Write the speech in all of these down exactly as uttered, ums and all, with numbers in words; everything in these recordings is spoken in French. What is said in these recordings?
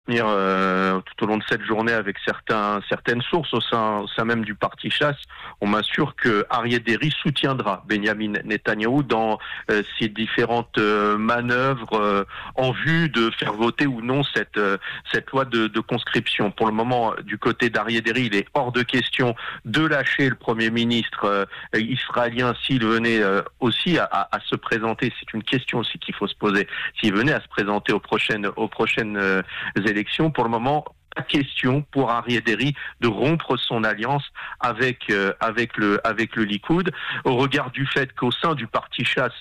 m'entretenir euh, tout au long de cette journée avec certains, certaines sources au sein, au sein même du parti Chasse. On m'assure que Aryeh Deri soutiendra Benyamin Netanyahou dans euh, ses différentes euh, manœuvres euh, en vue de faire voter ou non cette, euh, cette loi de, de conscription. Pour le moment, du côté d'Aryeh Deri, il est hors de question de lâcher le Premier ministre euh, israélien s'il venait euh, aussi à, à, à se présenter. C'est une question aussi qu'il faut se poser. S'il venait à se présenter aux prochaines, aux prochaines euh, élections, pour le moment, pas question pour Aryeh Deri de rompre son alliance avec euh, avec le avec le Likoud, au regard du fait qu'au sein du parti Chasse,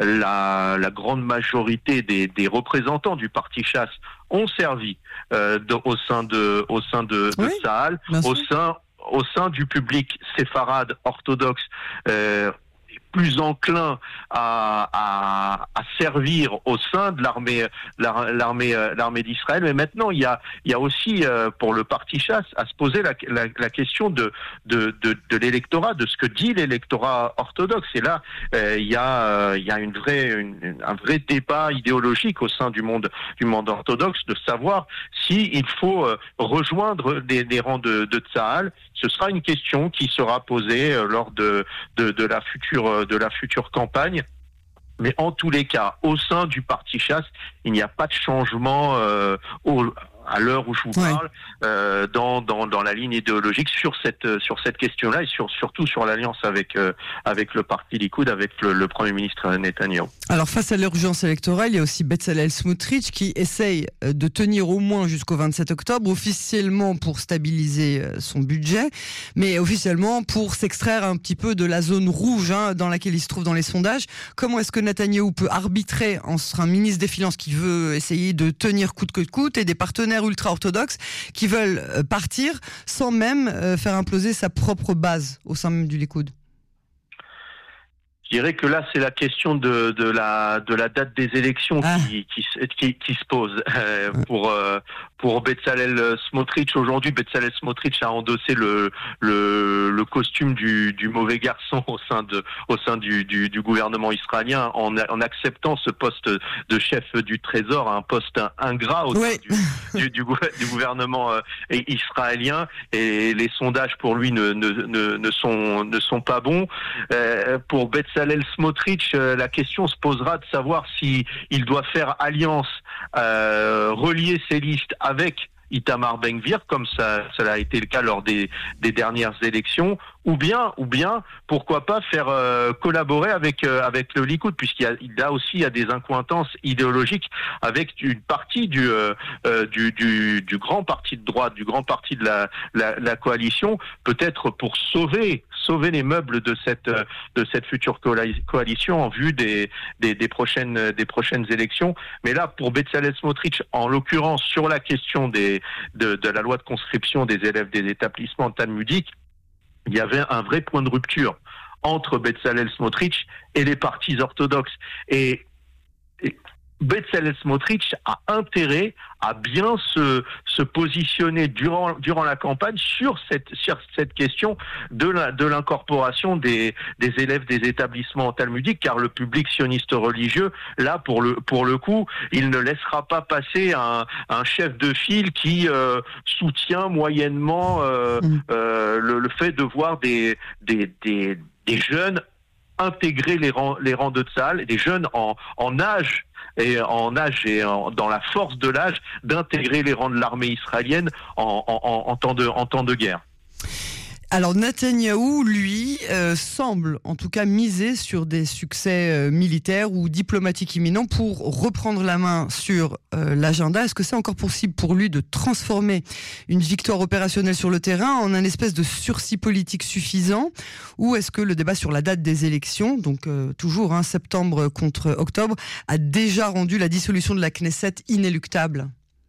la la grande majorité des des représentants du parti Chasse ont servi euh, de, au sein de au sein de, de oui, Tsahal, au sein au sein du public séfarade orthodoxe. Euh, plus enclin à, à, à servir au sein de l'armée, l'armée, l'armée d'Israël. Mais maintenant, il y a, il y a aussi pour le parti Chasse à se poser la, la, la question de, de, de, de l'électorat, de ce que dit l'électorat orthodoxe. Et là, euh, il y a, il y a une vraie, une, un vrai débat idéologique au sein du monde, du monde orthodoxe, de savoir si il faut rejoindre des, des rangs de, de Tsahal. Ce sera une question qui sera posée lors de, de, de la future, de la future campagne. Mais en tous les cas, au sein du parti Chasse, il n'y a pas de changement euh, au, à l'heure où je vous parle, ouais. euh, dans, dans, dans la ligne idéologique sur cette, sur cette question-là et sur, surtout sur l'alliance avec, euh, avec le parti Likoud, avec le, le Premier ministre Netanyahou. Alors face à l'urgence électorale, il y a aussi Bezalel Smotrich qui essaye de tenir au moins jusqu'au vingt-sept octobre, officiellement pour stabiliser son budget, mais officiellement pour s'extraire un petit peu de la zone rouge hein, dans laquelle il se trouve dans les sondages. Comment est-ce que Netanyahou peut arbitrer entre un ministre des Finances qui veut essayer de tenir coûte que coûte et des partenaires ultra-orthodoxes qui veulent partir sans même faire imploser sa propre base au sein même du Likoud? Je dirais que là, c'est la question de, de, la, de la date des élections ah. qui, qui, qui, qui se pose. Euh, pour, euh, pour Bezalel Smotrich, aujourd'hui, Bezalel Smotrich a endossé le, le, le costume du, du mauvais garçon au sein, de, au sein du, du, du gouvernement israélien en, en acceptant ce poste de chef du Trésor, un poste ingrat au sein oui. du, du, du, du gouvernement euh, israélien. Et les sondages pour lui ne, ne, ne, ne, sont, ne sont pas bons. Euh, pour Bezalel Smotrich, euh, la question se posera de savoir si il doit faire alliance, euh, relier ses listes avec Itamar Ben-Gvir, comme ça, cela a été le cas lors des, des dernières élections, ou bien, ou bien, pourquoi pas faire euh, collaborer avec euh, avec le Likoud, puisqu'il y a, il y a aussi il y a des incointances idéologiques avec une partie du euh, euh, du, du du grand parti de droite, du grand parti de la la, la coalition, peut-être pour sauver sauver les meubles de cette de cette future coalition en vue des des, des prochaines des prochaines élections. Mais là, pour Bezalel Smotrich, en l'occurrence sur la question des de, de la loi de conscription des élèves des établissements talmudiques, il y avait un vrai point de rupture entre Bezalel Smotrich et les partis orthodoxes. Et, et Bezalel Smotrich a intérêt à bien se, se positionner durant, durant la campagne sur cette, sur cette question de, la, de l'incorporation des, des élèves des établissements talmudiques, car le public sioniste religieux, là, pour le, pour le coup, il ne laissera pas passer un, un chef de file qui euh, soutient moyennement euh, euh, le, le fait de voir des, des, des, des jeunes intégrer les rangs, les rangs de Tsahal, des jeunes en, en âge et en âge et en, dans la force de l'âge d'intégrer les rangs de l'armée israélienne en, en, en, temps, de, en temps de guerre. Alors Netanyahou, lui, euh, semble en tout cas miser sur des succès euh, militaires ou diplomatiques imminents pour reprendre la main sur euh, l'agenda. Est-ce que c'est encore possible pour lui de transformer une victoire opérationnelle sur le terrain en un espèce de sursis politique suffisant, ou est-ce que le débat sur la date des élections, donc euh, toujours hein, septembre contre octobre, a déjà rendu la dissolution de la Knesset inéluctable?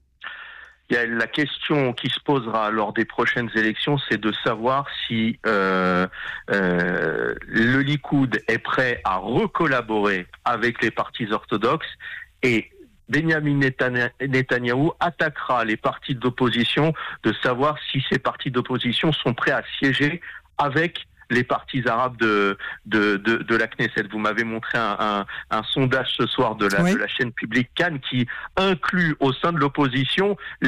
Il y a la question qui se posera lors des prochaines élections, c'est de savoir si euh, euh, le Likoud est prêt à recollaborer avec les partis orthodoxes, et Benyamin Netanyahou attaquera les partis d'opposition de savoir si ces partis d'opposition sont prêts à siéger avec les partis arabes de, de, de, de la Knesset. Vous m'avez montré un, un, un sondage ce soir de la, oui. de la chaîne publique Cannes qui inclut au sein de l'opposition les partis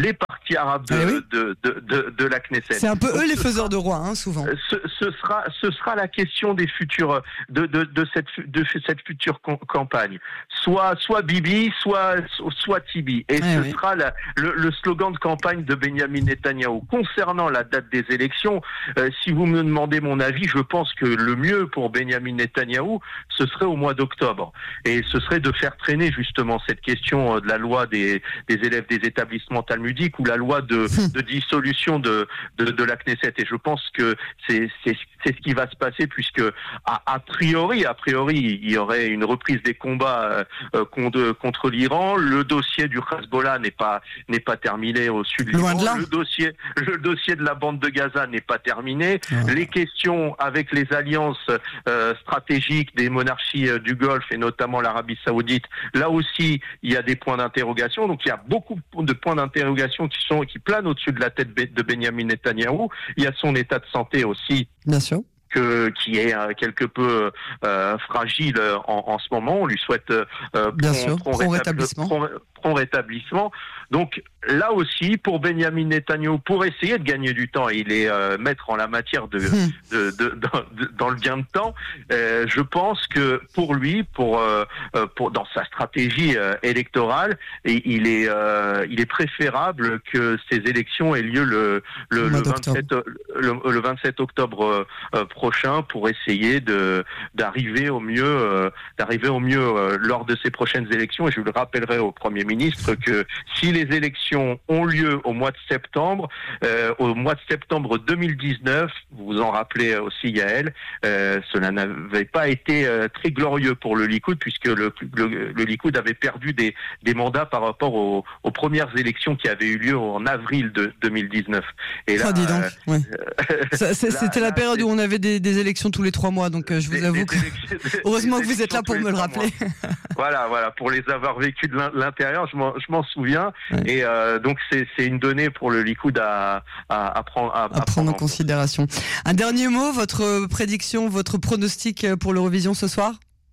partie arabe de, ah oui de, de, de, de la Knesset. C'est un peu Donc, eux les faiseurs sera, de roi, hein, souvent. Ce, ce, sera, ce sera la question des futurs, de, de, de, cette, de cette future campagne. Soit, soit Bibi, soit, soit Tibi. Et ah ce oui. sera la, le, le slogan de campagne de Benjamin Netanyahou. Concernant la date des élections, euh, si vous me demandez mon avis, je pense que le mieux pour Benjamin Netanyahou, ce serait au mois d'octobre. Et ce serait de faire traîner justement cette question de la loi des, des élèves des établissements talmudiques ou la loi de, de dissolution de, de, de la Knesset. Et je pense que c'est, c'est, c'est ce qui va se passer puisque a, a priori, a priori, il y aurait une reprise des combats euh, contre, contre l'Iran. Le dossier du Hezbollah n'est pas, n'est pas terminé au sud de l'Iran. Le dossier, le dossier de la bande de Gaza n'est pas terminé. Ouais. Les questions avec les alliances euh, stratégiques des monarchies euh, du Golfe et notamment l'Arabie Saoudite, là aussi, il y a des points d'interrogation. Donc, il y a beaucoup de points d'interrogation qui sont, qui planent au-dessus de la tête de Benjamin Netanyahou. Il y a son état de santé aussi. Bien sûr. Que, qui est euh, quelque peu euh, fragile en, en ce moment. On lui souhaite euh, Bien prompt, sûr, prompt, prompt rétablissement. Prompt, prompt rétablissement. Donc là aussi, pour Benjamin Netanyahou, pour essayer de gagner du temps, il est euh, maître en la matière de, mmh. de, de, de, de dans le gain de temps. Euh, je pense que pour lui, pour, euh, pour dans sa stratégie euh, électorale, et il est euh, il est préférable que ces élections aient lieu le le, le vingt-sept le, le vingt-sept octobre euh, prochain pour essayer de d'arriver au mieux euh, d'arriver au mieux euh, lors de ces prochaines élections. Et je le rappellerai au Premier ministre que si les élections ont lieu au mois de septembre, euh, au mois de septembre deux mille dix-neuf, vous vous en rappelez aussi Yael, euh, cela n'avait pas été euh, très glorieux pour le Likoud puisque le, le, le Likoud avait perdu des, des mandats par rapport aux, aux premières élections qui avaient eu lieu en avril de deux mille dix-neuf. Et là, oh, dis donc, euh, ouais. Ça, c'est, là, c'était là, la période où on avait des, des élections tous les trois mois, donc euh, je vous des, avoue que heureusement que vous êtes là pour me le rappeler. Voilà, voilà, pour les avoir vécus de l'intérieur, je m'en, je m'en souviens. Ouais. Et euh, donc c'est, c'est une donnée pour le Likoud à, à, à prendre, à, à, à prendre en considération. Un dernier mot, votre prédiction, votre pronostic pour l'Eurovision ce soir?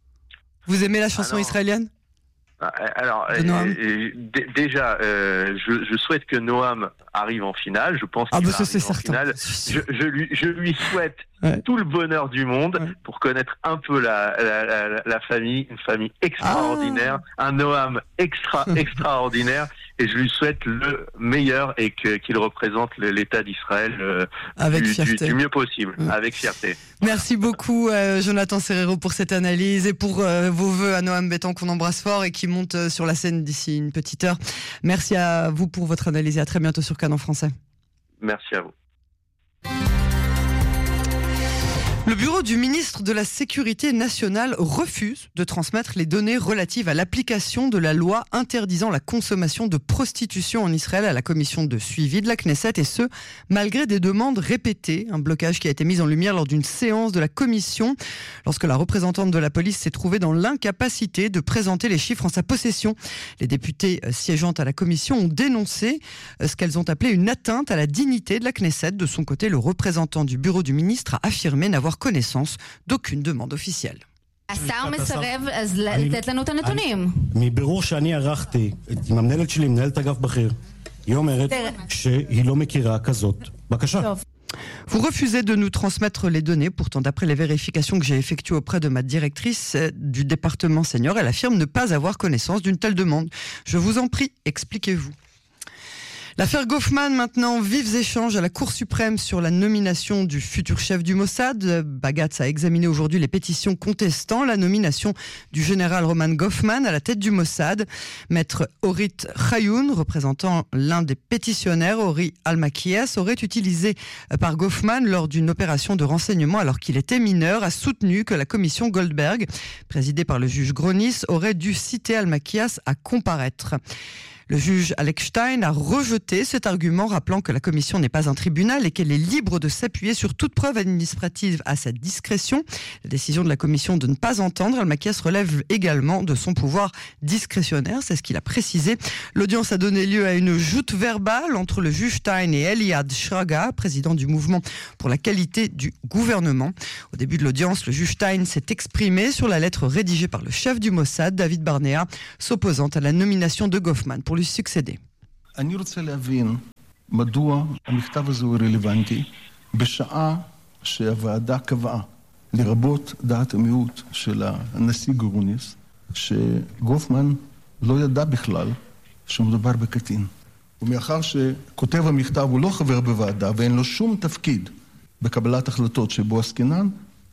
Vous aimez la chanson Alors, israélienne? Alors, euh, d- déjà, euh, je, je souhaite que Noam arrive en finale. Je pense qu'il ah bah va ça, arriver en finale. Je, je, lui, je lui souhaite ouais. tout le bonheur du monde ouais. pour connaître un peu la, la, la, la famille, une famille extraordinaire, ah. un Noam extra extraordinaire. Et je lui souhaite le meilleur et que, qu'il représente l'État d'Israël euh, avec du, fierté. Du, du mieux possible, ouais. avec fierté. Merci beaucoup euh, Jonathan Serrero pour cette analyse et pour euh, vos vœux à Noam Bétan qu'on embrasse fort et qui monte euh, sur la scène d'ici une petite heure. Merci à vous pour votre analyse et à très bientôt sur Canon Français. Merci à vous. Le bureau du ministre de la Sécurité nationale refuse de transmettre les données relatives à l'application de la loi interdisant la consommation de prostitution en Israël à la commission de suivi de la Knesset, et ce, malgré des demandes répétées. Un blocage qui a été mis en lumière lors d'une séance de la commission, lorsque la représentante de la police s'est trouvée dans l'incapacité de présenter les chiffres en sa possession. Les députés siégeant à la commission ont dénoncé ce qu'elles ont appelé une atteinte à la dignité de la Knesset. De son côté, le représentant du bureau du ministre a affirmé n'avoir connaissance d'aucune demande officielle. השר מסרב אז לתת לנו את הנתונים. מבירור שאני ערכתי עם המנהלת שלי, מנהלת אגף בכיר, היא אומרת שהיא לא מכירה כזאת בקשה. Vous refusez de nous transmettre les données. Pourtant, d'après les vérifications que j'ai effectuées auprès de ma directrice du département senior, elle affirme ne pas avoir connaissance d'une telle demande. Je vous en prie, expliquez-vous. L'affaire Goffman maintenant, vives échanges à la Cour suprême sur la nomination du futur chef du Mossad. Bagatz a examiné aujourd'hui les pétitions contestant la nomination du général Roman Goffman à la tête du Mossad. Maître Orit Chayoun, représentant l'un des pétitionnaires, Ori Almakias, aurait utilisé par Goffman lors d'une opération de renseignement alors qu'il était mineur, a soutenu que la commission Goldberg, présidée par le juge Gronis, aurait dû citer Almakias à comparaître. Le juge Alex Stein a rejeté cet argument, rappelant que la commission n'est pas un tribunal et qu'elle est libre de s'appuyer sur toute preuve administrative à sa discrétion. La décision de la commission de ne pas entendre Almakias relève également de son pouvoir discrétionnaire, c'est ce qu'il a précisé. L'audience a donné lieu à une joute verbale entre le juge Stein et Eliad Shraga, président du mouvement pour la qualité du gouvernement. Au début de l'audience, le juge Stein s'est exprimé sur la lettre rédigée par le chef du Mossad, David Barnea, s'opposant à la nomination de Goffman pour lui succéder. מדוע המכתב הזה הוא רלוונטי בשעה שהוועדה קבעה, לרבות דעת המיעוט של הנשיא גרוניס, שגופמן לא ידע בכלל שמדובר בקטין. ומאחר שכותב המכתב הוא לא חבר בוועדה ואין לו שום תפקיד בקבלת החלטות שבו עסקינן,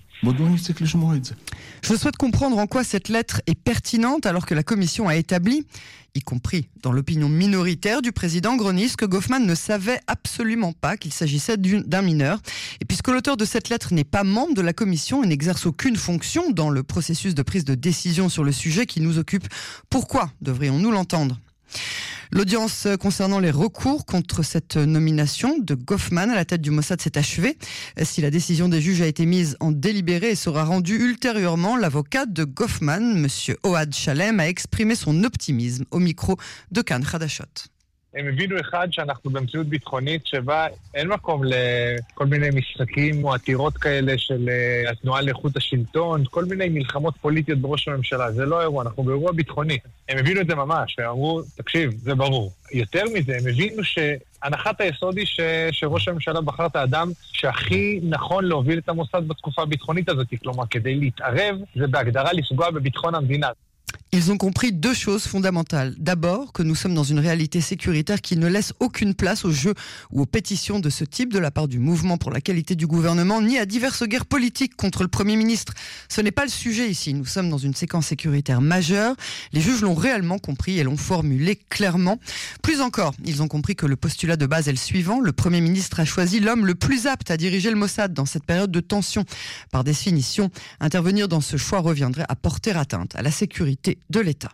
Je souhaite comprendre en quoi cette lettre est pertinente alors que la commission a établi, y compris dans l'opinion minoritaire du président Gronis, que Goffman ne savait absolument pas qu'il s'agissait d'un mineur. Et puisque l'auteur de cette lettre n'est pas membre de la commission et n'exerce aucune fonction dans le processus de prise de décision sur le sujet qui nous occupe, pourquoi devrions-nous l'entendre ? L'audience concernant les recours contre cette nomination de Goffman à la tête du Mossad s'est achevée. Si la décision des juges a été mise en délibéré et sera rendue ultérieurement, l'avocat de Goffman, M. Ohad Shalem, a exprimé son optimisme au micro de Kan Hadashot. הם הבינו אחד שאנחנו במציאות ביטחונית שבה אין מקום לכל מיני משחקים או עתירות כאלה של התנועה לאיכות השלטון, כל מיני מלחמות פוליטיות בראש הממשלה. זה לא אירוע, אנחנו באירוע ביטחוני. הם הבינו את זה ממש, והם אמרו, תקשיב, זה ברור. יותר מזה, הם הבינו שהנחת היסוד היא ש... שראש הממשלה בחר את האדם שהכי נכון להוביל את המוסד בתקופה הביטחונית הזאת, כלומר, כדי להתערב, זה בהגדרה לפגוע בביטחון המדינה. Ils ont compris deux choses fondamentales. D'abord, que nous sommes dans une réalité sécuritaire qui ne laisse aucune place aux jeux ou aux pétitions de ce type de la part du mouvement pour la qualité du gouvernement, ni à diverses guerres politiques contre le Premier ministre. Ce n'est pas le sujet ici. Nous sommes dans une séquence sécuritaire majeure. Les juges l'ont réellement compris et l'ont formulé clairement. Plus encore, ils ont compris que le postulat de base est le suivant. Le Premier ministre a choisi l'homme le plus apte à diriger le Mossad dans cette période de tension. Par définition, intervenir dans ce choix reviendrait à porter atteinte à la sécurité de l'État.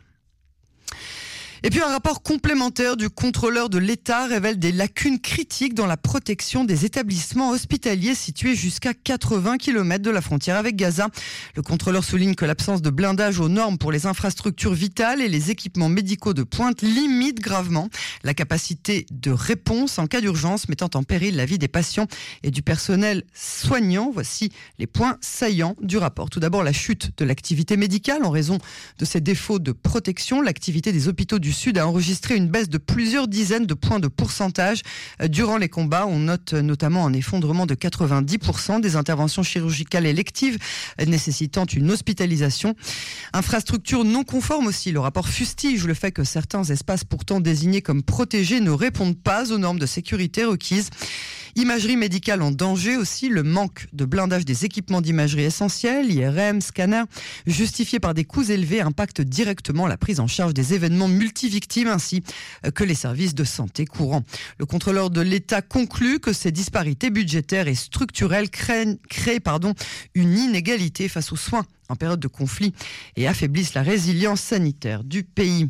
Et puis un rapport complémentaire du contrôleur de l'État révèle des lacunes critiques dans la protection des établissements hospitaliers situés jusqu'à quatre-vingts kilomètres de la frontière avec Gaza. Le contrôleur souligne que l'absence de blindage aux normes pour les infrastructures vitales et les équipements médicaux de pointe limite gravement la capacité de réponse en cas d'urgence, mettant en péril la vie des patients et du personnel soignant. Voici les points saillants du rapport. Tout d'abord, la chute de l'activité médicale en raison de ces défauts de protection. L'activité des hôpitaux du Sud a enregistré une baisse de plusieurs dizaines de points de pourcentage durant les combats. On note notamment un effondrement de quatre-vingt-dix pour cent des interventions chirurgicales électives nécessitant une hospitalisation. Infrastructure non conforme aussi. Le rapport fustige le fait que certains espaces pourtant désignés comme protégés ne répondent pas aux normes de sécurité requises. Imagerie médicale en danger aussi, le manque de blindage des équipements d'imagerie essentiels, I R M, scanner, justifié par des coûts élevés, impacte directement la prise en charge des événements multivictimes ainsi que les services de santé courants. Le contrôleur de l'État conclut que ces disparités budgétaires et structurelles créent, créent pardon, une inégalité face aux soins en période de conflit et affaiblissent la résilience sanitaire du pays.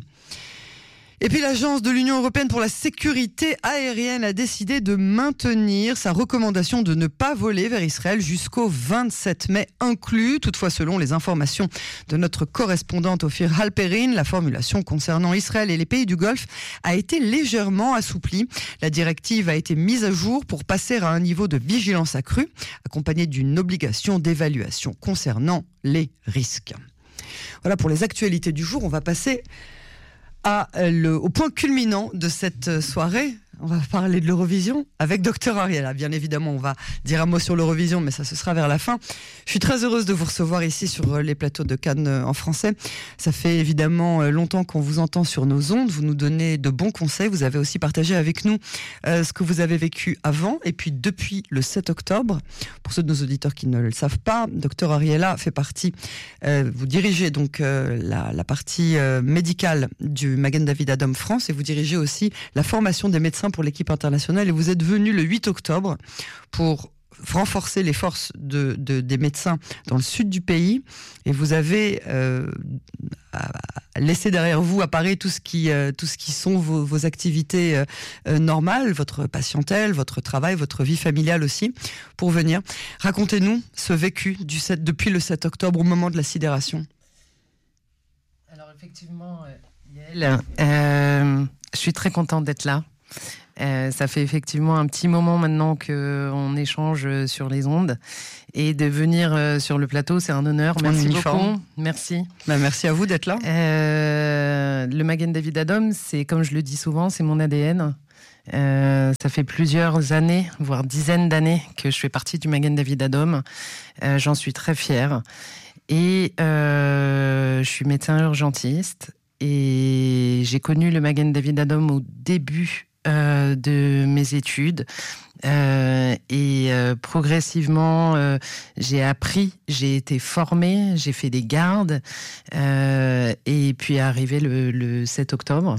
Et puis l'Agence de l'Union européenne pour la sécurité aérienne a décidé de maintenir sa recommandation de ne pas voler vers Israël jusqu'au vingt-sept mai inclus. Toutefois, selon les informations de notre correspondante Ophir Halperin, la formulation concernant Israël et les pays du Golfe a été légèrement assouplie. La directive a été mise à jour pour passer à un niveau de vigilance accrue, accompagnée d'une obligation d'évaluation concernant les risques. Voilà pour les actualités du jour. On va passer À le, au point culminant de cette soirée. On va parler de l'Eurovision avec Docteur Ariela. Bien évidemment, on va dire un mot sur l'Eurovision, mais ça ce sera vers la fin. Je suis très heureuse de vous recevoir ici sur les plateaux de Cannes en français. Ça fait évidemment longtemps qu'on vous entend sur nos ondes. Vous nous donnez de bons conseils. Vous avez aussi partagé avec nous euh, ce que vous avez vécu avant et puis depuis le sept octobre. Pour ceux de nos auditeurs qui ne le savent pas, Docteur Ariela fait partie, euh, vous dirigez donc euh, la, la partie euh, médicale du Magen David Adom France et vous dirigez aussi la formation des médecins pour l'équipe internationale et vous êtes venu le huit octobre pour renforcer les forces de, de, des médecins dans le sud du pays et vous avez euh, laissé derrière vous à Paris tout ce qui, euh, tout ce qui sont vos, vos activités euh, normales, votre patientèle, votre travail, votre vie familiale aussi, pour venir. Racontez-nous ce vécu du sept, depuis le sept octobre au moment de la sidération. Alors effectivement, euh, Yael, euh, je suis très contente d'être là. Euh, ça fait effectivement un petit moment maintenant qu'on échange sur les ondes et de venir euh, sur le plateau, c'est un honneur. Merci beaucoup. Merci. Bah, merci à vous d'être là. Euh, le Magen David Adom, c'est comme je le dis souvent, c'est mon A D N. Euh, ça fait plusieurs années, voire dizaines d'années, que je fais partie du Magen David Adom. Euh, j'en suis très fière. Et euh, je suis médecin urgentiste. Et j'ai connu le Magen David Adom au début euh, de mes études. Euh, et euh, progressivement, euh, j'ai appris, j'ai été formée, j'ai fait des gardes. Euh, et puis est arrivé le, le sept octobre.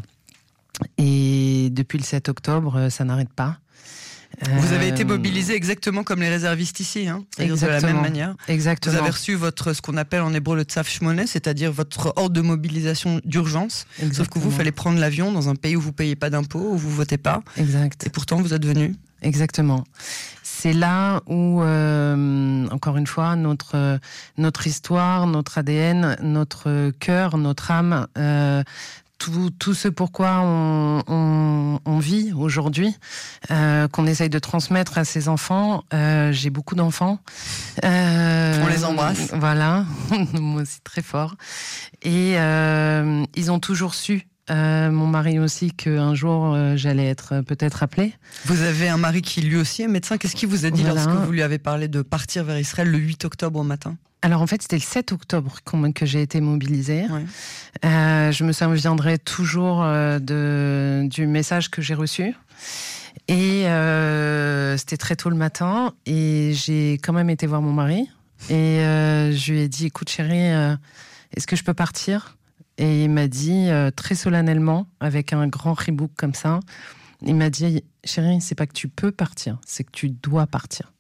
Et depuis le sept octobre, ça n'arrête pas. Vous avez Euh, été mobilisé exactement comme les réservistes ici, hein, c'est-à-dire de la Exactement. même manière. Exactement. Vous avez reçu votre, ce qu'on appelle en hébreu le tzaf shmoné, c'est-à-dire votre ordre de mobilisation d'urgence. Exactement. Sauf que vous, fallait prendre l'avion dans un pays où vous payez pas d'impôts, où vous votez pas. Exact. Et pourtant, vous êtes venu. Exactement. C'est là où, euh, encore une fois, notre euh, notre histoire, notre A D N, notre cœur, notre âme, euh, tout, tout ce pourquoi on, on, on vit aujourd'hui, euh, qu'on essaye de transmettre à ses enfants. Euh, j'ai beaucoup d'enfants. Euh, On les embrasse. Voilà, moi aussi très fort. Et euh, ils ont toujours su. Euh, mon mari aussi, qu'un jour euh, j'allais être euh, peut-être appelée. Vous avez un mari qui lui aussi est médecin. Qu'est-ce qu'il vous a dit Voilà. lorsque vous lui avez parlé de partir vers Israël le huit octobre au matin? Alors en fait, c'était le sept octobre qu'on- que j'ai été mobilisée. Ouais. Euh, je me souviendrai toujours euh, de, du message que j'ai reçu. Et euh, c'était très tôt le matin. Et j'ai quand même été voir mon mari. Et euh, je lui ai dit, écoute chérie, euh, est-ce que je peux partir ? Et il m'a dit euh, très solennellement, avec un grand ribouk comme ça, il m'a dit, chérie, c'est pas que tu peux partir, c'est que tu dois partir.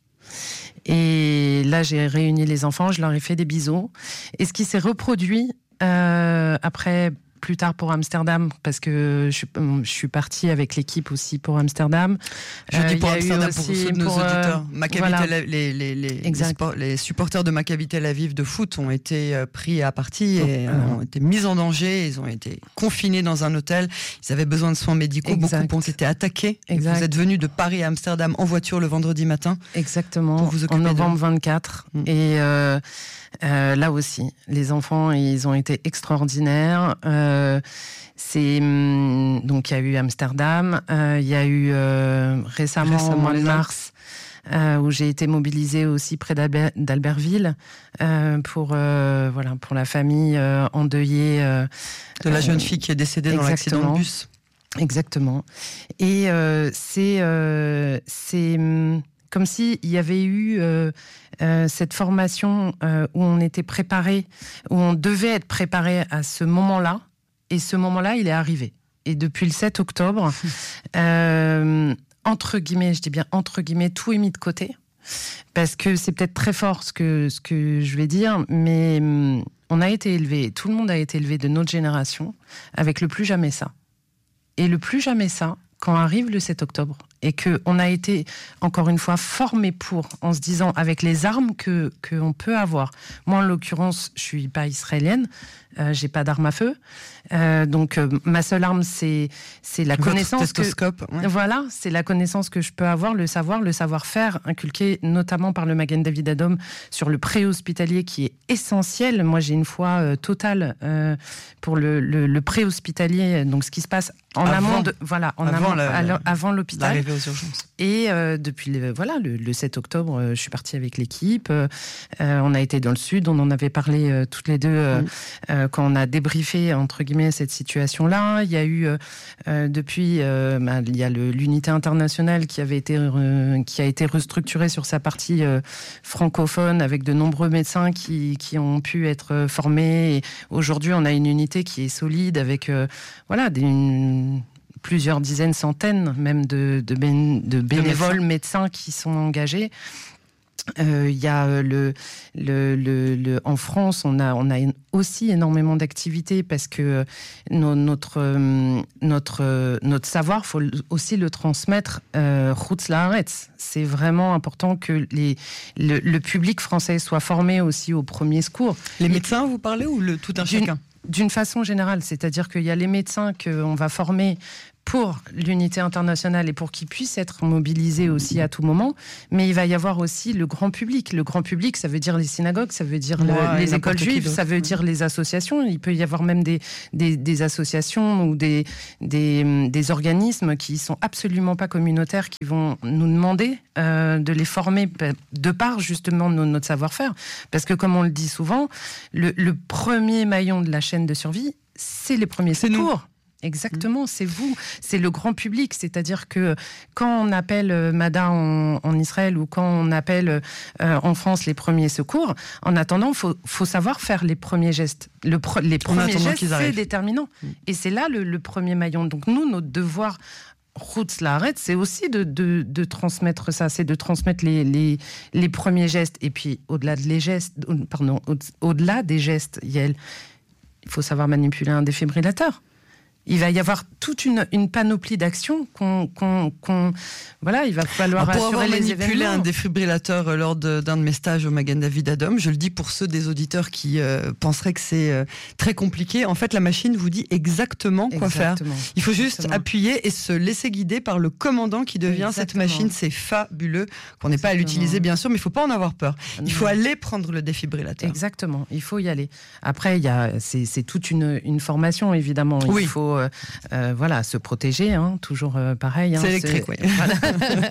Et là, j'ai réuni les enfants, je leur ai fait des bisous. Et ce qui s'est reproduit euh, après, plus tard pour Amsterdam, parce que je, suis- je suis partie avec l'équipe aussi pour Amsterdam. Je dis Euh, pour il y a eu Amsterdam, pour aussi ceux de nos pour, euh, auditeurs. Maccabi voilà. Tel Aviv- les, les, les, les, Exact. sport- les supporters de Maccabi Tel Aviv de foot ont été euh, pris à partie et Oh, euh, ont été mis en danger. Ils ont été confinés dans un hôtel. Ils avaient besoin de soins médicaux. Exact. Beaucoup ont été attaqués. Et Exact. vous êtes venus de Paris à Amsterdam en voiture le vendredi matin. Exactement, Pour vous occuper en novembre d'eux. vingt-quatre. Mm. Et euh, euh, là aussi, les enfants, ils ont été extraordinaires. Euh, c'est hum, donc il y a eu Amsterdam, euh, il y a eu euh, récemment, Récemment, au mois de les Alpes. mars, euh, où j'ai été mobilisée aussi près d'Alber- d'Albertville euh, pour euh, voilà pour la famille euh, endeuillée euh, De la euh, jeune fille qui est décédée dans l'accident de exactement. bus. Exactement. Et euh, c'est euh, c'est hum, comme s'il y avait eu euh, euh, cette formation euh, où on était préparé, où on devait être préparé à ce moment-là. Et ce moment-là, il est arrivé. Et depuis le sept octobre, euh, entre guillemets, je dis bien entre guillemets, tout est mis de côté. Parce que c'est peut-être très fort ce que, ce que je vais dire, mais hum, on a été élevé, tout le monde a été élevé de notre génération avec le plus jamais ça. Et le plus jamais ça, quand arrive le sept octobre, et qu'on a été, encore une fois, formé pour, en se disant, avec les armes que qu'on peut avoir. Moi, en l'occurrence, je suis pas israélienne, euh, j'ai pas d'arme à feu, euh, donc euh, ma seule arme, c'est c'est la Votre connaissance que... stéthoscope, ouais. Voilà, c'est la connaissance que je peux avoir, le savoir, le savoir-faire, inculqué notamment par le Magen David Adom sur le pré-hospitalier qui est essentiel. Moi, j'ai une foi euh, totale euh, pour le, le, le pré-hospitalier, donc ce qui se passe en Avant. amont, de, voilà, en Avant amont, la- à l'heure- avant l'hôpital. L'arrivée aux urgences. Et euh, depuis le, voilà, le, le sept octobre, euh, je suis partie avec l'équipe. Euh, euh, on a été dans le sud, on en avait parlé euh, toutes les deux euh, Oui. euh, quand on a débriefé entre guillemets cette situation-là. Il y a eu euh, euh, depuis, euh, bah, il y a le- l'unité internationale qui avait été re- qui a été restructurée sur sa partie euh, francophone avec de nombreux médecins qui, qui ont pu être formés. Et aujourd'hui, on a une unité qui est solide avec euh, voilà des une, plusieurs dizaines, centaines même de, de, bén- de bénévoles médecins. qui sont engagés. Euh, Il y a euh, le, le, le, le- en France, on a, on a une- aussi énormément d'activités parce que euh, no- notre, euh, notre, euh, notre savoir, faut le- aussi le transmettre euh, Chutz Laaretz. C'est vraiment important que les, le, le public français soit formé aussi au premier secours. Les Et- médecins, vous parlez, ou le tout un D'une- chacun? D'une façon générale, c'est-à-dire qu'il y a les médecins qu'on va former pour l'unité internationale et pour qu'ils puissent être mobilisés aussi à tout moment, mais il va y avoir aussi le grand public. Le grand public, ça veut dire les synagogues, ça veut dire le, ouais, les écoles juives, ça veut dire les associations. Il peut y avoir même des, des, des associations ou des, des, des organismes qui sont absolument pas communautaires, qui vont nous demander euh, de les former de par justement nos, notre savoir-faire. Parce que comme on le dit souvent, le, le premier maillon de la chaîne de survie, c'est les premiers c'est secours. Nous. Exactement, c'est vous, c'est le grand public. C'est-à-dire que quand on appelle Mada en, en Israël ou quand on appelle euh, en France les premiers secours, en attendant, il faut, faut savoir faire les premiers gestes. Le pre, les premiers gestes, c'est déterminant. Mmh. Et c'est là le, le premier maillon. Donc nous, notre devoir... Routes la arrête, c'est aussi de, de, de transmettre ça, c'est de transmettre les, les, les premiers gestes. Et puis, au-delà de les gestes, pardon, au, au-delà des gestes, Yael, il faut savoir manipuler un défibrillateur. Il va y avoir toute une, une panoplie d'actions qu'on, qu'on, qu'on... Voilà, il va falloir pour assurer les événements. Pour avoir manipulé un défibrillateur lors de, d'un de mes stages au Magen David Adom, je le dis pour ceux des auditeurs qui euh, penseraient que c'est euh, très compliqué, en fait la machine vous dit exactement quoi exactement. faire. Il faut juste exactement. appuyer et se laisser guider par le commandant qui devient exactement. cette machine. C'est fabuleux, qu'on n'ait pas à l'utiliser bien sûr, mais il ne faut pas en avoir peur. Il faut aller prendre le défibrillateur. Exactement, il faut y aller. Après, il y a, c'est, c'est toute une, une formation évidemment. Il oui. faut Euh, euh, voilà, se protéger, hein, toujours euh, pareil. Hein, c'est électrique, c'est, oui. Voilà.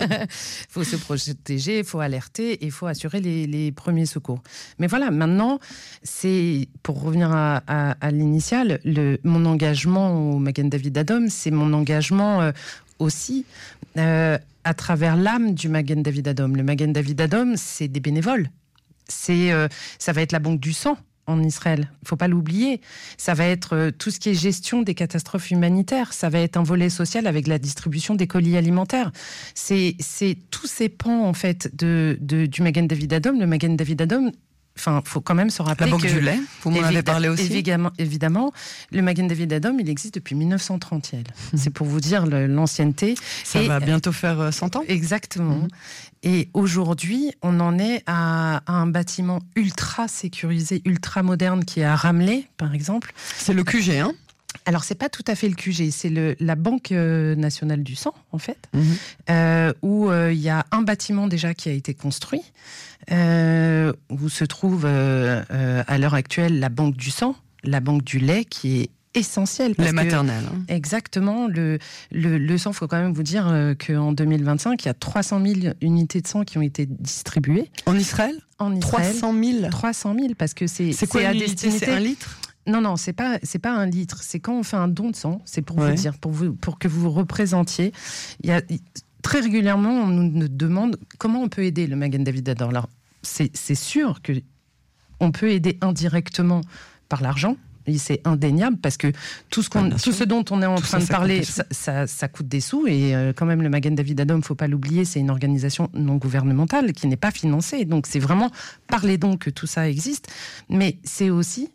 Il faut se protéger, il faut alerter et il faut assurer les, les premiers secours. Mais voilà, maintenant, c'est, pour revenir à, à, à l'initial, le, mon engagement au Magen David Adom, c'est mon engagement euh, aussi euh, à travers l'âme du Magen David Adom. Le Magen David Adom, c'est des bénévoles. C'est, euh, ça va être la banque du sang en Israël, il ne faut pas l'oublier. Ça va être euh, tout ce qui est gestion des catastrophes humanitaires. Ça va être un volet social avec la distribution des colis alimentaires. C'est, c'est tous ces pans, en fait, de, de, du Magen David Adom. Le Magen David Adom, enfin, il faut quand même se rappeler la banque que... du lait, vous m'en avez parlé aussi. Évidemment, évidemment, le Magen David Adom, il existe depuis dix-neuf cent trente. Mmh. C'est pour vous dire le, l'ancienneté. Ça Et, va bientôt faire cent ans. Exactement. Mmh. Et aujourd'hui, on en est à, à un bâtiment ultra sécurisé, ultra moderne qui est à Ramleh, par exemple. C'est le Q G, hein ? Alors, c'est pas tout à fait le Q G, c'est le, la Banque nationale du sang, en fait, mmh. euh, où il euh, y a un bâtiment déjà qui a été construit, euh, où se trouve euh, euh, à l'heure actuelle la Banque du sang, la Banque du lait, qui est essentiel. Lait maternel. Hein. Exactement. Le, le, le sang, il faut quand même vous dire euh, qu'en deux mille vingt-cinq, il y a trois cent mille unités de sang qui ont été distribuées. En Israël ? En Israël. trois cent mille trois cent mille, parce que c'est, c'est, quoi, c'est à unité, destinité. C'est un litre ? Non, non, c'est pas, c'est pas un litre. C'est quand on fait un don de sang, c'est pour ouais. vous dire, pour, vous, pour que vous vous représentiez. Il y a, très régulièrement, on nous demande comment on peut aider le Magen David Adom. Alors, c'est, c'est sûr qu'on peut aider indirectement par l'argent. Et c'est indéniable parce que tout ce, qu'on, ah, tout ce dont on est en tout train ça, de parler, ça, ça, ça coûte des sous. Et euh, quand même, le Magen David Adom, il ne faut pas l'oublier, c'est une organisation non gouvernementale qui n'est pas financée. Donc, c'est vraiment par les dons que tout ça existe. Mais c'est aussi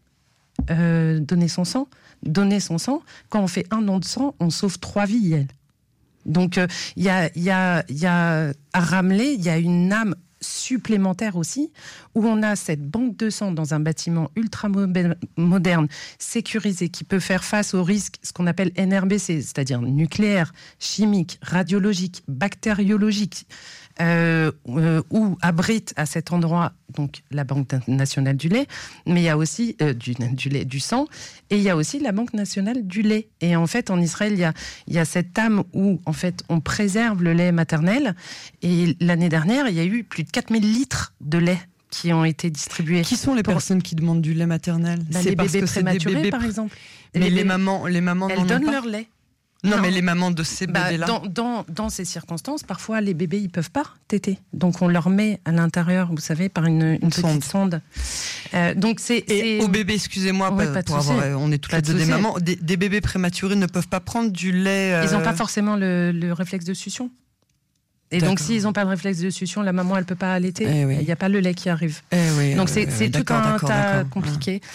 euh, donner son sang. Donner son sang, quand on fait un don de sang, on sauve trois vies, elle. Donc, il euh, y, a, y, a, y a à Ramleh, il y a une âme supplémentaire aussi, où on a cette banque de sang dans un bâtiment ultra moderne, sécurisé, qui peut faire face aux risques, ce qu'on appelle N R B C, c'est-à-dire nucléaire, chimique, radiologique, bactériologique, euh, euh, où abrite à cet endroit donc la Banque nationale du lait, mais il y a aussi euh, du, du lait, du sang, et il y a aussi la Banque nationale du lait. Et en fait, en Israël, il y a, il y a cette âme où en fait on préserve le lait maternel. Et l'année dernière, il y a eu plus de quatre mille litres de lait qui ont été distribués. Qui sont les personnes qui demandent du lait maternel ? Bah, c'est les parce bébés que prématurés, c'est des bébés... par exemple. Mais les, les mamans, les mamans elles n'en donnent ont pas. leur lait. Non, non, mais les mamans de ces bah, bébés-là. Dans, dans, dans ces circonstances, parfois les bébés ils peuvent pas téter, donc on leur met à l'intérieur, vous savez, par une, une, une petite sonde. sonde. Euh, donc c'est. Et c'est... aux bébés, excusez-moi, ouais, pas, pas de pour avoir, on est toutes les deux des mamans. Des, des bébés prématurés ne peuvent pas prendre du lait. Euh... Ils n'ont pas forcément le, le réflexe de succion. Et d'accord. Donc, s'ils n'ont pas le réflexe de succion, la maman, elle ne peut pas allaiter. Il n'y eh oui. a pas le lait qui arrive. Eh oui, donc, euh, c'est, c'est euh, tout un tas compliqué.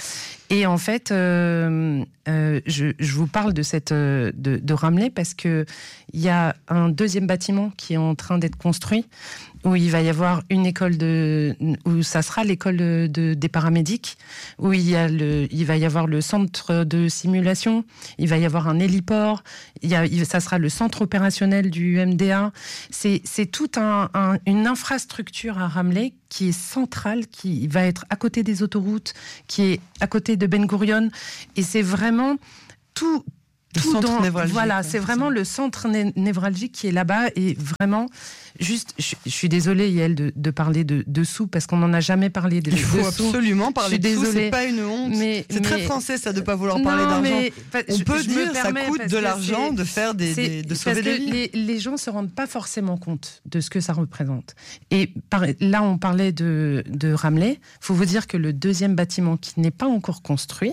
Et en fait, euh, euh, je, je vous parle de, cette, de, de Ramleh parce qu'il y a un deuxième bâtiment qui est en train d'être construit, où il va y avoir une école de, où ça sera l'école de, de, des paramédics, où il, y a le, il va y avoir le centre de simulation, il va y avoir un héliport, il y a, il, ça sera le centre opérationnel du M D A. C'est, c'est toute un, un, une infrastructure à Ramleh qui est centrale, qui va être à côté des autoroutes, qui est à côté de Ben Gurion, et c'est vraiment tout. Le tout centre dans, névralgique. Voilà, c'est vraiment le centre né- névralgique qui est là-bas, et vraiment, juste, je, je suis désolée, Yael, de, de parler de, de sous, parce qu'on n'en a jamais parlé de, Il faut de sous. absolument parler de sous, c'est pas une honte. Mais, c'est mais... très français, ça, de ne pas vouloir parler non, d'argent. Mais, On je, peut je dire ça coûte de l'argent de faire des, des de sauver des vies. Les, les gens ne se rendent pas forcément compte de ce que ça représente. Et par, là, on parlait de, de Ramleh. Il faut vous dire que le deuxième bâtiment qui n'est pas encore construit,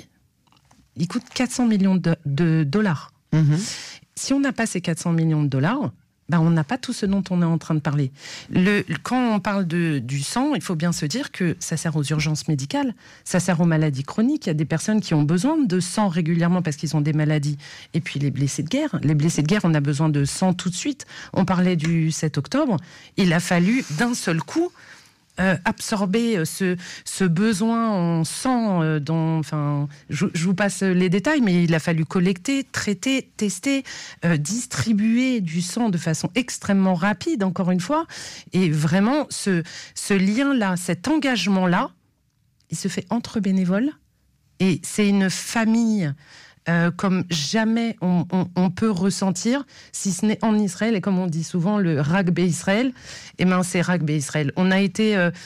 il coûte quatre cents millions de, de dollars. Mmh. Si on n'a pas ces quatre cents millions de dollars, ben on n'a pas tout ce dont on est en train de parler. Le, quand on parle de, du sang, il faut bien se dire que ça sert aux urgences médicales, ça sert aux maladies chroniques. Il y a des personnes qui ont besoin de sang régulièrement parce qu'ils ont des maladies. Et puis les blessés de guerre. Les blessés de guerre, on a besoin de sang tout de suite. On parlait du sept octobre. Il a fallu d'un seul coup Euh, absorber ce, ce besoin en sang, euh, dans, enfin, je, je vous passe les détails, mais il a fallu collecter, traiter, tester, euh, distribuer du sang de façon extrêmement rapide, encore une fois, et vraiment ce, ce lien-là, cet engagement-là, il se fait entre bénévoles, et c'est une famille Euh, comme jamais on, on, on peut ressentir, si ce n'est en Israël, et comme on dit souvent, le Rugby Israël, et ben c'est Rugby Israël. On a été euh,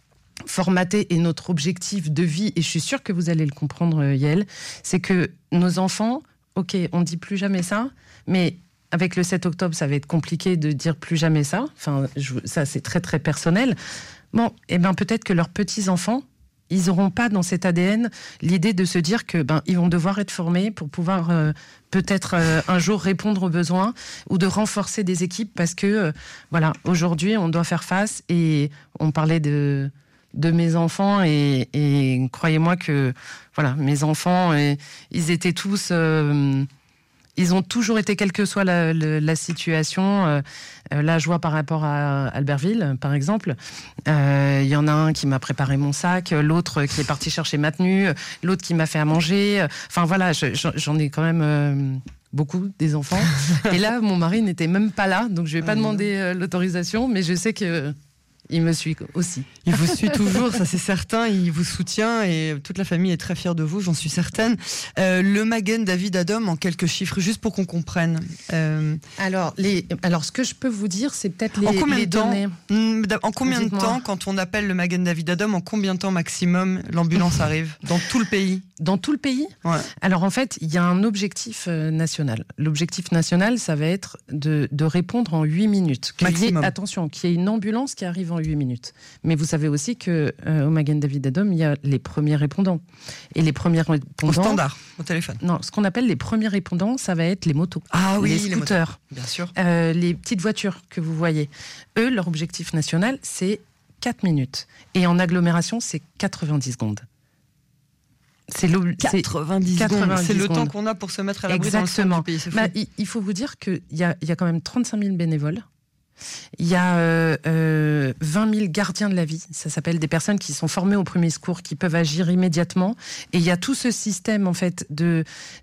formaté, et notre objectif de vie, et je suis sûre que vous allez le comprendre, Yael, c'est que nos enfants, ok, on dit plus jamais ça, mais avec le sept octobre, ça va être compliqué de dire plus jamais ça. Enfin, je, ça, c'est très, très personnel. Bon, et ben peut-être que leurs petits-enfants, ils n'auront pas dans cet A D N l'idée de se dire que ben ils vont devoir être formés pour pouvoir euh, peut-être euh, un jour répondre aux besoins, ou de renforcer des équipes, parce que euh, voilà, aujourd'hui on doit faire face. Et on parlait de de mes enfants, et, et croyez-moi que voilà, mes enfants, et, ils étaient tous euh, ils ont toujours été, quelle que soit la, la, la situation. Euh, là, je vois par rapport à Albertville, par exemple, il euh, y en a un qui m'a préparé mon sac, l'autre qui est parti chercher ma tenue, l'autre qui m'a fait à manger. Enfin voilà, je, j'en ai quand même euh, beaucoup, des enfants. Et là, mon mari n'était même pas là, donc je ne vais pas demander euh, l'autorisation, mais je sais que il me suit aussi. Il vous suit toujours, ça c'est certain. Il vous soutient, et toute la famille est très fière de vous, j'en suis certaine. Euh, le Magen David Adom, en quelques chiffres, juste pour qu'on comprenne. Euh... Alors, les, alors, ce que je peux vous dire, c'est peut-être les, en combien les de temps, données. En combien Dites-moi. de temps, quand on appelle le Magen David Adom, en combien de temps maximum l'ambulance arrive dans tout le pays? Dans tout le pays? Ouais. Alors en fait, il y a un objectif euh, national. L'objectif national, ça va être de, de répondre en huit minutes. Qu'il y ait, attention, qu'il y ait une ambulance qui arrive en huit minutes. Mais vous savez aussi que euh, au Magen David Adom, il y a les premiers répondants. Et les premiers répondants... Au standard, au téléphone. Non, ce qu'on appelle les premiers répondants, ça va être les motos. Ah oui, les scooters. Les bien sûr. Euh, les petites voitures que vous voyez. Eux, leur objectif national, c'est quatre minutes. Et en agglomération, c'est quatre-vingt-dix secondes. C'est le quatre-vingt-dix secondes. C'est le temps qu'on a pour se mettre à l'abri dans le centre du pays. C'est fou. Bah, il, il faut vous dire qu'il y a, il y a quand même trente-cinq mille bénévoles. Il y a euh, euh, vingt mille gardiens de la vie, ça s'appelle, des personnes qui sont formées au premier secours, qui peuvent agir immédiatement. Et il y a tout ce système en fait de,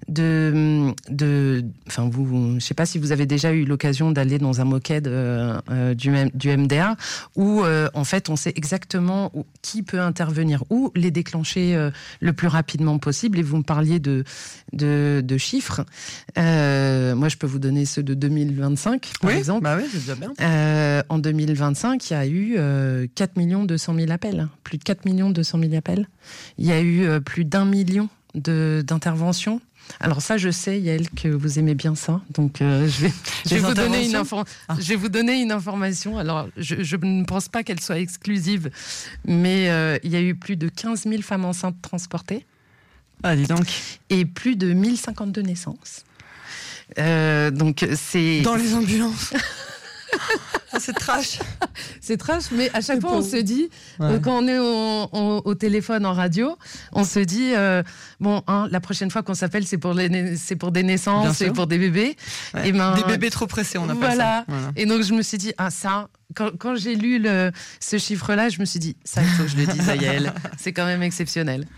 de, de, enfin vous, je sais pas si vous avez déjà eu l'occasion d'aller dans un moquette euh, euh, du, du M D A, où euh, en fait on sait exactement où, qui peut intervenir, où les déclencher euh, le plus rapidement possible. Et vous me parliez de, de, de chiffres. Euh, moi, je peux vous donner ceux de deux mille vingt-cinq, par oui, exemple. Bah oui, c'est déjà bien. Euh, en deux mille vingt-cinq, il y a eu euh, quatre millions deux cent mille appels. Plus de quatre millions deux cent mille appels. Il y a eu euh, plus d'un million de, d'interventions. Alors ça, je sais, Yael, que vous aimez bien ça. Donc, euh, je, vais, je, vais vous donner une info- ah. je vais vous donner une information. Alors, je, je ne pense pas qu'elle soit exclusive, mais euh, il y a eu plus de quinze mille femmes enceintes transportées. Ah, dis donc. Et plus de mille cinquante-deux naissances. Euh, donc, c'est... Dans les ambulances. Ça, c'est trash. C'est trash, mais à chaque C'est fois, pour- on se dit, Ouais. euh, quand on est au, au- au téléphone, en radio, on se dit, euh, bon, hein, la prochaine fois qu'on s'appelle, c'est pour, les, na- c'est pour des Bien naissances, sûr. c'est pour des bébés. Ouais. Et ben, Des bébés trop pressés, on appelle voilà. ça. Voilà. Et donc, je me suis dit, ah, ça, quand, quand j'ai lu le, ce chiffre-là, je me suis dit, ça, il faut que je le dise à Yael. C'est quand même exceptionnel.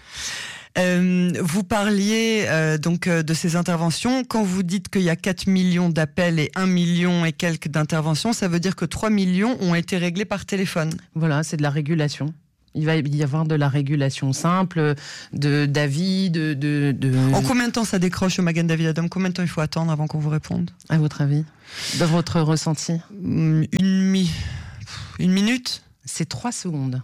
Euh, vous parliez euh, donc euh, de ces interventions. Quand vous dites qu'il y a quatre millions d'appels et un million et quelques d'interventions, ça veut dire que trois millions ont été réglés par téléphone. Voilà, c'est de la régulation. Il va y avoir de la régulation simple, de, d'avis, de, de, de... En combien de temps ça décroche au Magen David Adom? Combien de temps il faut attendre avant qu'on vous réponde? À votre avis, de votre ressenti? Hum, Une, mi... Une minute? C'est trois secondes.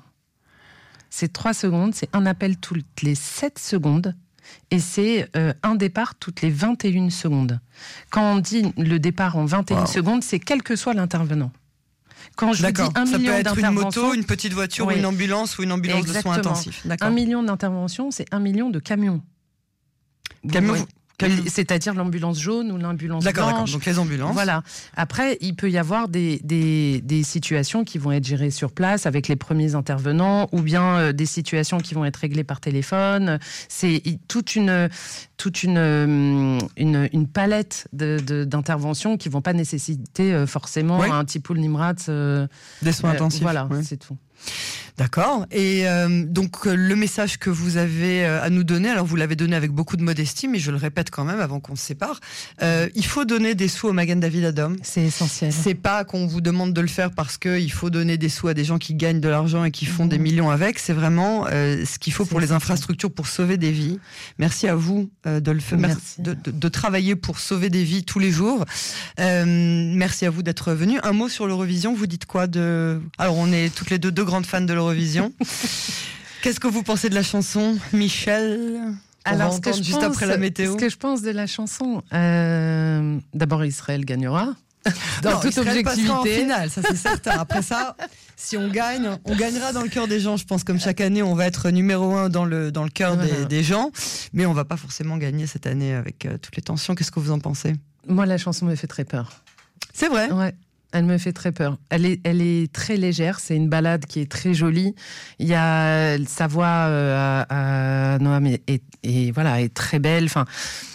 C'est trois secondes, c'est un appel toutes les sept secondes et c'est euh, un départ toutes les vingt et une secondes. Quand on dit le départ en vingt et une Wow. secondes, c'est quel que soit l'intervenant. Quand je vous dis D'accord. un Ça peut million être une d'interventions, moto, une petite voiture, Oui. ou une ambulance ou une ambulance de soins Exactement. intensifs. D'accord. un million d'interventions, c'est un million de camions. Camions, Oui. vous- camions. C'est-à-dire l'ambulance jaune ou l'ambulance D'accord, d'accord. blanche. Donc les ambulances. Voilà. Après, il peut y avoir des, des, des situations qui vont être gérées sur place avec les premiers intervenants ou bien euh, des situations qui vont être réglées par téléphone. C'est i- toute une, toute une, euh, une, une palette de, de, d'interventions qui ne vont pas nécessiter euh, forcément Oui. un Tipoul Nimrat. euh, Des soins euh, intensifs. Voilà, ouais. c'est tout. D'accord. Et euh, donc euh, le message que vous avez euh, à nous donner, alors vous l'avez donné avec beaucoup de modestie, mais je le répète quand même avant qu'on se sépare, euh, il faut donner des sous au Magen David Adom. C'est essentiel. C'est pas qu'on vous demande de le faire parce qu'il faut donner des sous à des gens qui gagnent de l'argent et qui font Mhm. des millions avec. C'est vraiment euh, ce qu'il faut C'est pour les essentiel. infrastructures pour sauver des vies. Merci à vous euh, de le faire, Merci. de, de- de travailler pour sauver des vies tous les jours. Euh, merci à vous d'être venus. Un mot sur l'Eurovision. Vous dites quoi de Alors on est toutes les deux deux grandes fans de l'Eurovision. Qu'est-ce que vous pensez de la chanson, Michel? On Alors, va ce que, entendre je juste pense, après la météo. ce que je pense de la chanson, euh, d'abord Israël gagnera. Dans Non, toute Israël passera en objectivité. finale, ça c'est certain. Après ça, si on gagne, on gagnera dans le cœur des gens. Je pense comme chaque année, on va être numéro un dans le dans le cœur Voilà. des, des gens, mais on va pas forcément gagner cette année avec euh, toutes les tensions. Qu'est-ce que vous en pensez? Moi, la chanson me fait très peur. C'est vrai. Ouais, elle me fait très peur. Elle est, elle est très légère. C'est une balade qui est très jolie. Il y a sa voix euh, à, à Noam est, est- est- voilà est très belle. Enfin,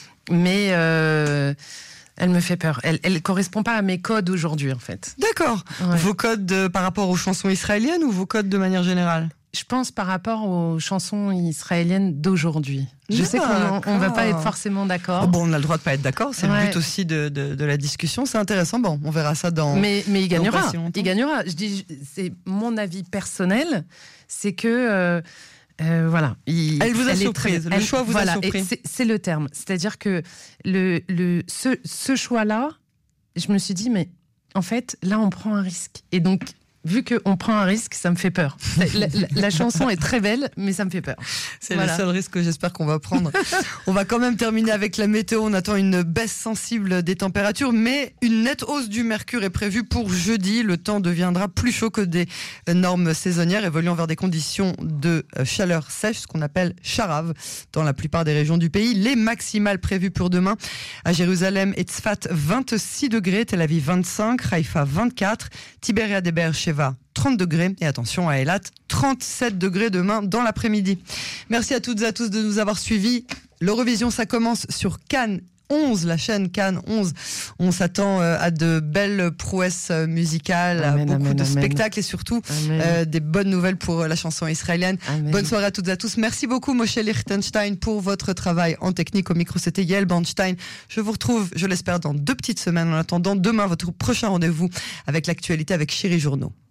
mais euh, elle me fait peur. Elle, elle correspond pas à mes codes aujourd'hui, en fait. D'accord. Ouais. Vos codes de- par rapport aux chansons israéliennes ou vos codes de manière générale? Je pense par rapport aux chansons israéliennes d'aujourd'hui. Je sais qu'on ne va pas être forcément d'accord. Oh bon, on a le droit de pas être d'accord. C'est Ouais. le but aussi de, de, de la discussion. C'est intéressant. Bon, on verra ça dans. Mais, mais il dans gagnera. pas si longtemps. Il gagnera. Je dis, c'est mon avis personnel, c'est que euh, euh, voilà. Il- Elle vous a est surprise. très- Le choix vous a voilà, surpris. et c'est- C'est le terme. C'est-à-dire que le, le, ce, ce choix-là, je me suis dit, mais en fait, là, on prend un risque. Et donc, vu qu'on prend un risque, ça me fait peur. La, la- la chanson est très belle, mais ça me fait peur. C'est Voilà. le seul risque que j'espère qu'on va prendre. On va quand même terminer avec la météo. On attend une baisse sensible des températures, mais une nette hausse du mercure est prévue pour jeudi. Le temps deviendra plus chaud que des normes saisonnières, évoluant vers des conditions de chaleur sèche, ce qu'on appelle charave, dans la plupart des régions du pays. Les maximales prévues pour demain à Jérusalem et Tzfat, vingt-six degrés, Tel Aviv vingt-cinq, Haïfa vingt-quatre, Tibériade et Beersheva trente degrés, et attention à Eilat, trente-sept degrés demain dans l'après-midi. Merci à toutes et à tous de nous avoir suivis. L'Eurovision, ça commence sur Cannes onze, la chaîne Cannes onze. On s'attend euh, à de belles prouesses euh, musicales, Amen, à beaucoup amen, de amen. spectacles et surtout Amen. euh, des bonnes nouvelles pour euh, la chanson israélienne. Amen. Bonne soirée à toutes et à tous. Merci beaucoup Moshe Lichtenstein pour votre travail en technique. Au micro, c'était Yael Bernstein. Je vous retrouve, je l'espère, dans deux petites semaines. En attendant, demain, votre prochain rendez-vous avec l'actualité avec Chéri Journaux.